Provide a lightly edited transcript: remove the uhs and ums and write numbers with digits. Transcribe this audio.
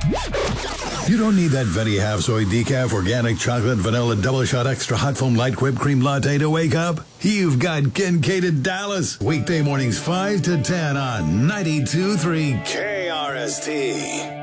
You don't need that Venti half soy decaf organic chocolate vanilla double shot extra hot foam light whipped cream latte to wake up. You've got Kincaid at Dallas. Weekday mornings 5 to 10 on 92.3 KRST.